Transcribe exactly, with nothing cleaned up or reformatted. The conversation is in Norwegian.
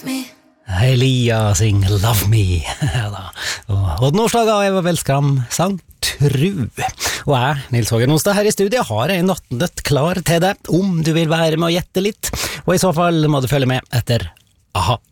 Elia syng Love Me. Ja da. Og Odd Nordstoga og Eva Welskram sang Tru. Og jeg, Nils Hågen Onsdag, her i studiet har en nattnøtt klar til deg, om du vil være med å gjette litt. Og i så fall må du følge med etter Aha.